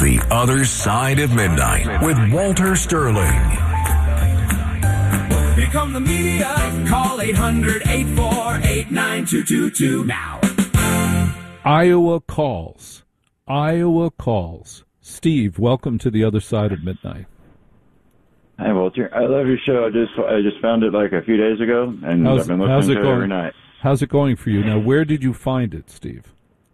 The Other Side of Midnight with Walter Sterling. Become the media. Call 800-848-9222 now. Iowa calls. Iowa calls. Steve, welcome to The Other Side of Midnight. Hi, Walter. I love your show. I just found it like a few days ago, and I've been listening to it every night. How's it going for you? Now, where did you find it, Steve?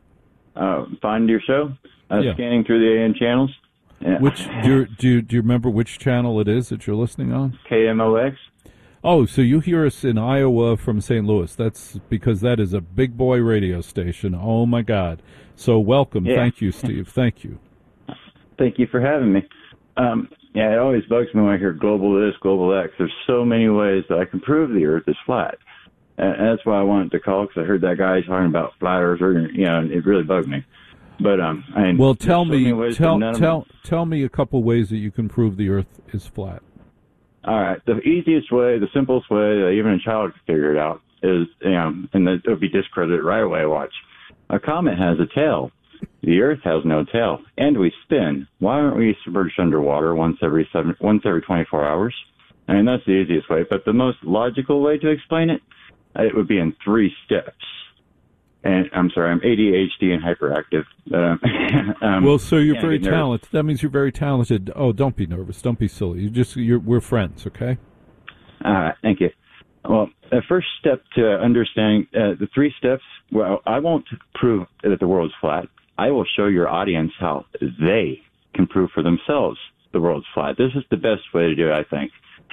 Find your show? Scanning through the AM channels. Yeah. Which do you remember which channel it is that you're listening on? KMOX. Oh, so you hear us in Iowa from St. Louis. That's because that is a big boy radio station. Oh, my God. So welcome. Yeah. Thank you, Steve. Thank you. Thank you for having me. Yeah, it always bugs me when I hear global this, global X. There's so many ways that I can prove the Earth is flat. And that's why I wanted to call, because I heard that guy talking about flat Earth, and it really bugged me. But well, tell me a couple ways that you can prove the Earth is flat. All right, the easiest way, the simplest way that even a child can figure it out is, and it'll be discredited right away. Watch, a comet has a tail. The Earth has no tail, and we spin. Why aren't we submerged underwater once every 24 hours? I mean, that's the easiest way. But the most logical way to explain it, it would be in 3 steps. And I'm sorry, I'm ADHD and hyperactive. Well, so you're very talented. That means you're very talented. Oh, don't be nervous. Don't be silly. We're friends, okay? All right, thank you. Well, the first step to understanding the 3 steps. Well, I won't prove that the world's flat. I will show your audience how they can prove for themselves the world's flat. This is the best way to do it, I think.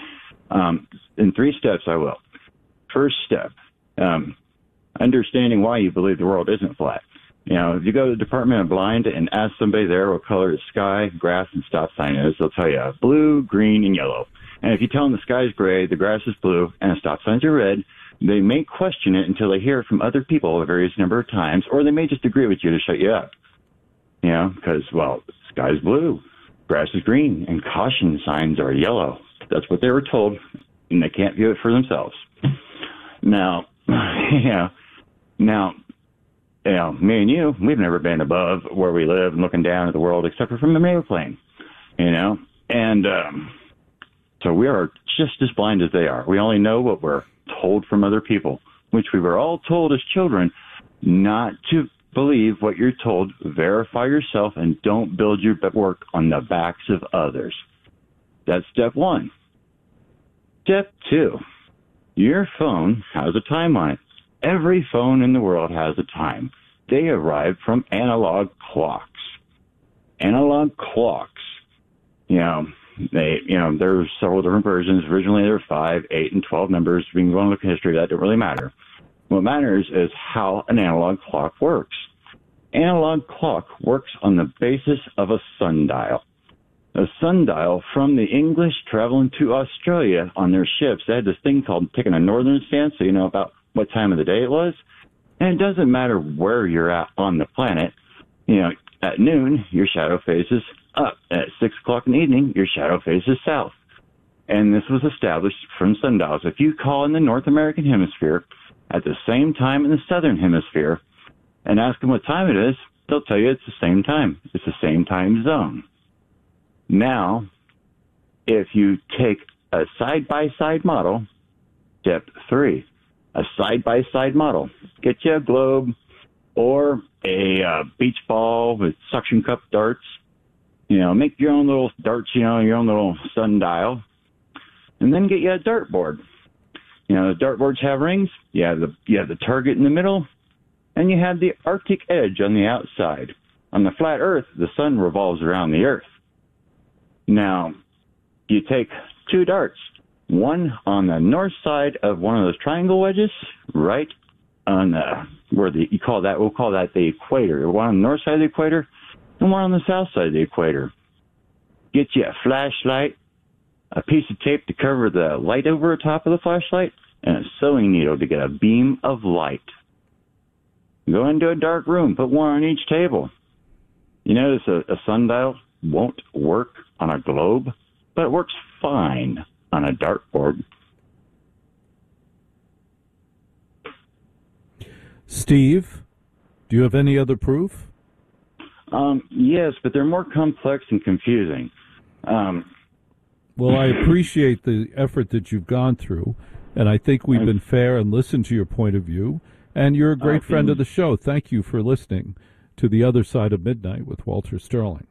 In 3 steps, I will. First step, understanding why you believe the world isn't flat. If you go to the Department of Blind and ask somebody there what color the sky, grass, and stop sign is, they'll tell you blue, green, and yellow. And if you tell them the sky is gray, the grass is blue, and the stop signs are red, they may question it until they hear it from other people a various number of times, or they may just agree with you to shut you up. Because, the sky's blue, grass is green, and caution signs are yellow. That's what they were told, and they can't view it for themselves. Now, me and you, we've never been above where we live and looking down at the world except for from an airplane, and so we are just as blind as they are. We only know what we're told from other people, which we were all told as children not to believe what you're told, verify yourself, and don't build your work on the backs of others. That's step 1. Step 2, your phone has a time on it. Every phone in the world has a time. They arrived from analog clocks. Analog clocks, there's several different versions. Originally, there were 5, 8, and 12 numbers. We can go and look at history. That don't really matter. What matters is how an analog clock works. Analog clock works on the basis of a sundial. A sundial from the English traveling to Australia on their ships. They had this thing called taking a northern stance, so you know about what time of the day it was. And it doesn't matter where you're at on the planet. At noon, your shadow faces up. At 6 o'clock in the evening, your shadow faces south. And this was established from sundials. If you call in the North American hemisphere at the same time in the southern hemisphere and ask them what time it is, they'll tell you it's the same time. It's the same time zone. Now, if you take a side-by-side model, step 3, a side-by-side model, get you a globe or a beach ball with suction cup darts. Make your own little darts, your own little sundial, and then get you a dartboard. The dartboards have rings. You have the target in the middle, and you have the Arctic edge on the outside. On the flat Earth, the sun revolves around the Earth. Now, you take 2 darts, one on the north side of one of those triangle wedges, right on we'll call that the equator. One on the north side of the equator, and one on the south side of the equator. Get you a flashlight, a piece of tape to cover the light over the top of the flashlight, and a sewing needle to get a beam of light. Go into a dark room, put one on each table. You notice a sundial won't work on a globe, but it works fine on a dartboard. Steve, do you have any other proof? Yes, but they're more complex and confusing. Well, I appreciate the effort that you've gone through, and I think we've been fair and listened to your point of view, and you're a great friend of the show. Thank you for listening to The Other Side of Midnight with Walter Sterling.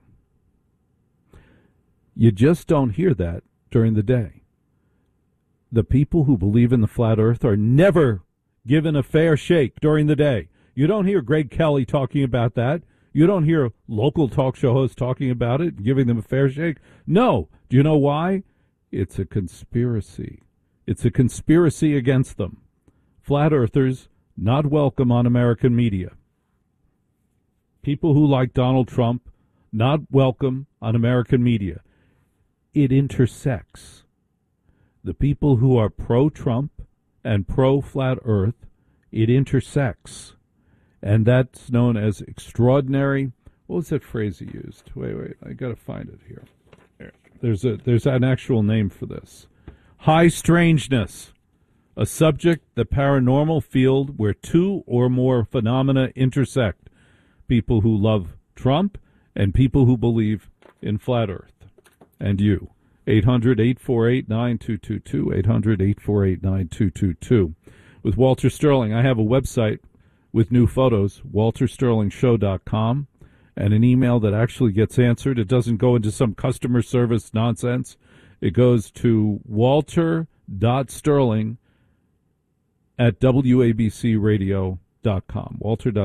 You just don't hear that during the day. The people who believe in the flat earth are never given a fair shake during the day. You don't hear Greg Kelly talking about that. You don't hear local talk show hosts talking about it, giving them a fair shake. No. Do you know why? It's a conspiracy. It's a conspiracy against them. Flat earthers, not welcome on American media. People who like Donald Trump, not welcome on American media. It intersects. The people who are pro-Trump and pro-flat earth, it intersects. And that's known as extraordinary. What was that phrase he used? Wait, I got to find it here. There's an actual name for this. High strangeness, a subject, the paranormal field where two or more phenomena intersect. People who love Trump and people who believe in flat earth. And you. 800-848-9222, 800-848-9222. With Walter Sterling, I have a website with new photos, waltersterlingshow.com. And an email that actually gets answered. It doesn't go into some customer service nonsense. It goes to walter.sterling@wabcradio.com.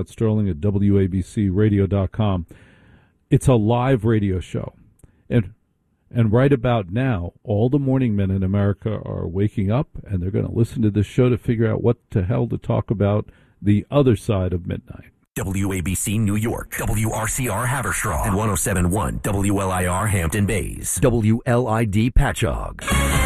walter.sterling@wabcradio.com. It's a live radio show. And right about now, all the morning men in America are waking up, and they're going to listen to this show to figure out what the hell to talk about the other side of midnight. WABC New York, WRCR Haverstraw, and 107.1 WLIR Hampton Bays, WLID Patchogue.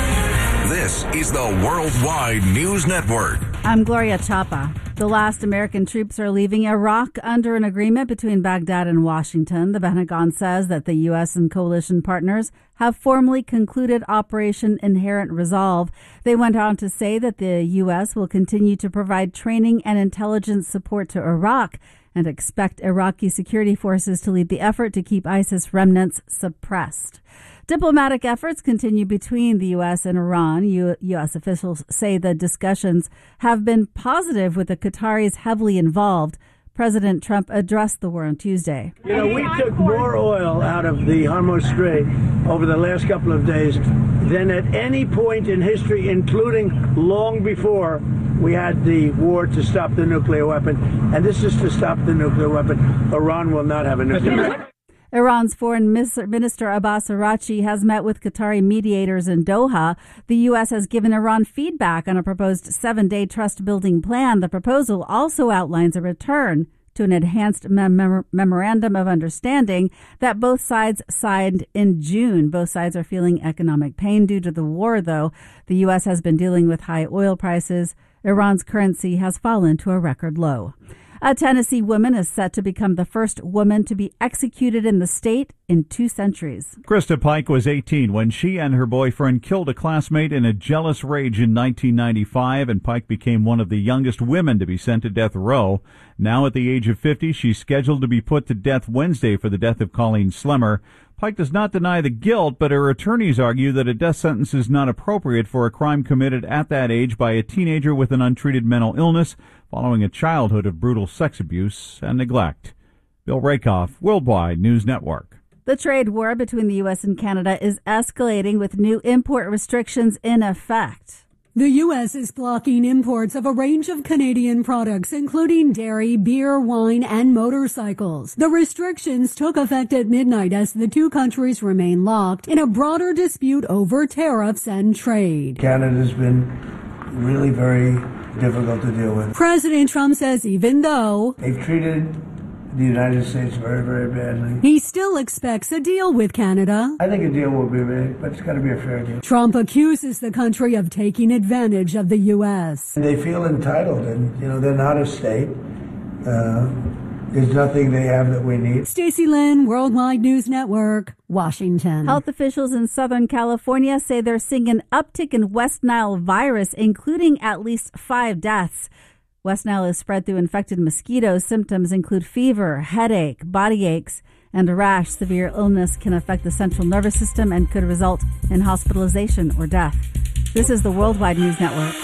This is the Worldwide News Network. I'm Gloria Chapa. The last American troops are leaving Iraq under an agreement between Baghdad and Washington. The Pentagon says that the U.S. and coalition partners have formally concluded Operation Inherent Resolve. They went on to say that the U.S. will continue to provide training and intelligence support to Iraq and expect Iraqi security forces to lead the effort to keep ISIS remnants suppressed. Diplomatic efforts continue between the U.S. and Iran. U.S. officials say the discussions have been positive, with the Qataris heavily involved. President Trump addressed the war on Tuesday. You know, we took more oil out of the Hormuz Strait over the last couple of days than at any point in history, including long before we had the war to stop the nuclear weapon. And this is to stop the nuclear weapon. Iran will not have a nuclear weapon. Iran's Foreign Minister Abbas Araghchi has met with Qatari mediators in Doha. The U.S. has given Iran feedback on a proposed 7-day trust-building plan. The proposal also outlines a return to an enhanced memorandum of understanding that both sides signed in June. Both sides are feeling economic pain due to the war, though. The U.S. has been dealing with high oil prices. Iran's currency has fallen to a record low. A Tennessee woman is set to become the first woman to be executed in the state in 2 centuries. Krista Pike was 18 when she and her boyfriend killed a classmate in a jealous rage in 1995, and Pike became one of the youngest women to be sent to death row. Now at the age of 50, she's scheduled to be put to death Wednesday for the death of Colleen Slemmer. Pike does not deny the guilt, but her attorneys argue that a death sentence is not appropriate for a crime committed at that age by a teenager with an untreated mental illness following a childhood of brutal sex abuse and neglect. Bill Rakoff, Worldwide News Network. The trade war between the U.S. and Canada is escalating, with new import restrictions in effect. The U.S. is blocking imports of a range of Canadian products, including dairy, beer, wine, and motorcycles. The restrictions took effect at midnight as the two countries remain locked in a broader dispute over tariffs and trade. Canada's been really very difficult to deal with. President Trump says even though they've treated the United States very, very badly, he still expects a deal with Canada. I think a deal will be made, but it's got to be a fair deal. Trump accuses the country of taking advantage of the U.S. And they feel entitled, and, you know, they're not a state. There's nothing they have that we need. Stacey Lynn, Worldwide News Network, Washington. Health officials in Southern California say they're seeing an uptick in West Nile virus, including at least 5 deaths. West Nile is spread through infected mosquitoes. Symptoms include fever, headache, body aches, and a rash. Severe illness can affect the central nervous system and could result in hospitalization or death. This is the Worldwide News Network.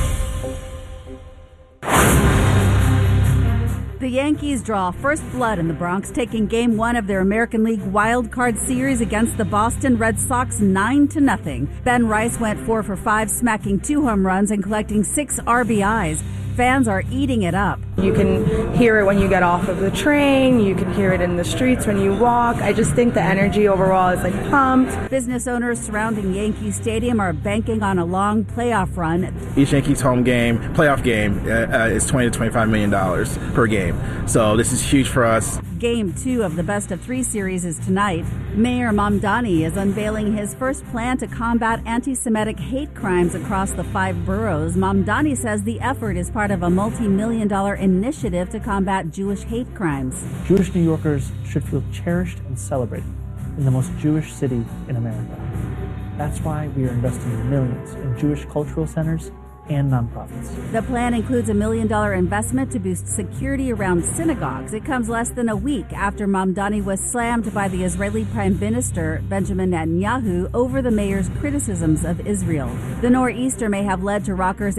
The Yankees draw first blood in the Bronx, taking Game 1 of their American League Wild Card Series against the Boston Red Sox 9-0. Ben Rice went 4 for 5, smacking 2 home runs and collecting 6 RBIs. Fans are eating it up. You can hear it when you get off of the train. You can hear it in the streets when you walk. I just think the energy overall is pumped. Business owners surrounding Yankee Stadium are banking on a long playoff run. Each Yankees home game, playoff game, is $20 to $25 million per game. So this is huge for us. Game 2 of the best-of-3 series is tonight. Mayor Mamdani is unveiling his first plan to combat anti-Semitic hate crimes across the 5 boroughs. Mamdani says the effort is part of a multi-million-dollar initiative to combat Jewish hate crimes. Jewish New Yorkers should feel cherished and celebrated in the most Jewish city in America. That's why we are investing millions in Jewish cultural centers and nonprofits. The plan includes $1 million investment to boost security around synagogues. It comes less than a week after Mamdani was slammed by the Israeli Prime Minister Benjamin Netanyahu over the mayor's criticisms of Israel. The nor'easter may have led to rockers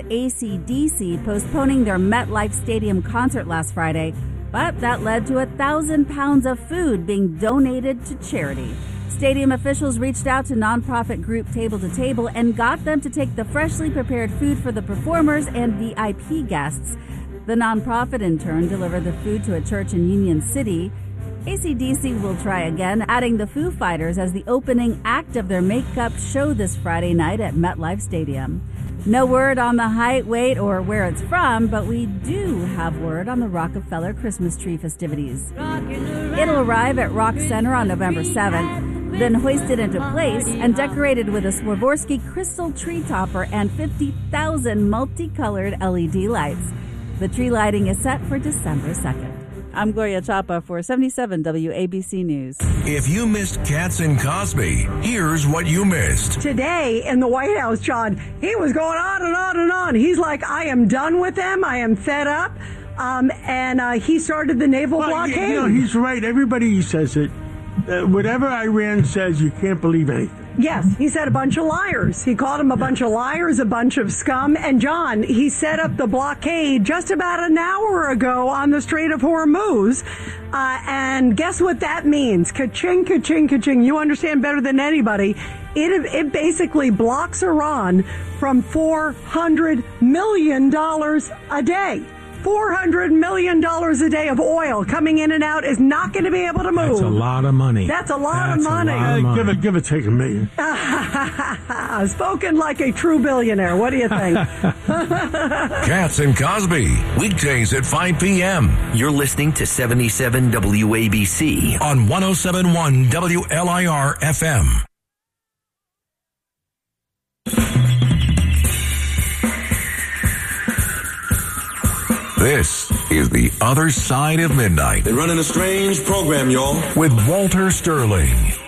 AC/DC postponing their MetLife Stadium concert last Friday, but that led to 1,000 pounds of food being donated to charity. Stadium officials reached out to nonprofit group Table to Table and got them to take the freshly prepared food for the performers and VIP guests. The nonprofit, in turn, delivered the food to a church in Union City. AC/DC will try again, adding the Foo Fighters as the opening act of their makeup show this Friday night at MetLife Stadium. No word on the height, weight, or where it's from, but we do have word on the Rockefeller Christmas tree festivities. It'll arrive at Rock Center on November 7th. Then hoisted into place and decorated with a Swarovski crystal tree topper and 50,000 multicolored LED lights. The tree lighting is set for December 2nd. I'm Gloria Chapa for 77 WABC News. If you missed Katz and Cosby, here's what you missed. Today in the White House, John, he was going on and on and on. He's like, I am done with them. I am fed up. And he started the naval blockade. You know, he's right. Everybody says it. Whatever Iran says, you can't believe anything. Yes, he said a bunch of liars. He called them a bunch of liars, a bunch of scum. And John, he set up the blockade just about an hour ago on the Strait of Hormuz. And guess what that means? Ka-ching, ka-ching, ka-ching. You understand better than anybody. It basically blocks Iran from $400 million a day. $400 million a day of oil coming in and out is not going to be able to move. That's a lot of money. That's a lot of money. Give it, take $1 million. Spoken like a true billionaire. What do you think? Katz and Cosby, weekdays at 5 p.m. You're listening to 77 WABC on 107.1 WLIR FM. This is The Other Side of Midnight. They're running a strange program, y'all. With Walter Sterling.